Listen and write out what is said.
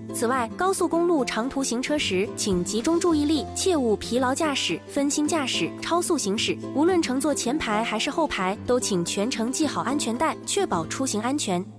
此外，高速公路长途行车时，请集中注意力，切勿疲劳驾驶、分心驾驶、超速行驶。无论乘坐前排还是后排，都请全程系好安全带，确保出行安全。